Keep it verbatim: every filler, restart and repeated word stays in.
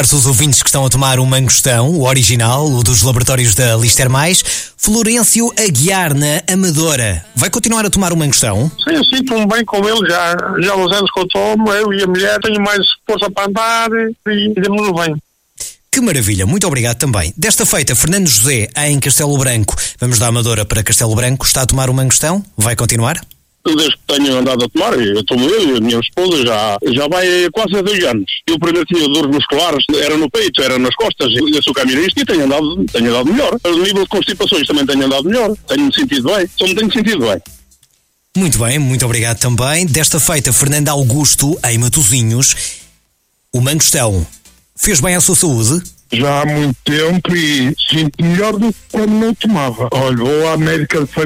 Os ouvintes que estão a tomar um mangostão, o original, o dos laboratórios da Lister Mais, Florencio Aguiar, na Amadora. Vai continuar a tomar um mangostão? Sim, eu sinto-me bem com ele, já, já há uns anos que eu tomo, eu e a mulher, tenho mais força para andar e demos bem. Que maravilha, muito obrigado também. Desta feita, Fernando José, em Castelo Branco, vamos da Amadora para Castelo Branco, está a tomar um mangostão? Vai continuar? Desde que tenho andado a tomar, eu tomo eu e a minha esposa já, já vai quase há dois anos. Eu primeiro tinha dores musculares, era no peito, era nas costas. Eu sou caminhonista e tenho andado, tenho andado melhor. O nível de constipações também tenho andado melhor. Tenho-me sentido bem, só me tenho sentido bem. Muito bem, muito obrigado também. Desta feita, Fernando Augusto, em Matosinhos, o mangostão fez bem à sua saúde? Já há muito tempo e sinto melhor do que quando não tomava. Olha, vou à médica de